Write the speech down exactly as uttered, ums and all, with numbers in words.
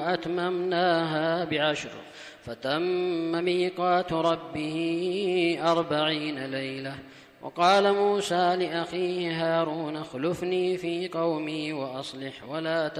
وأتممناها بعشر فتم ميقات ربه أربعين ليلة. وقال موسى لأخيه هارون اخلفني في قومي وأصلح ولا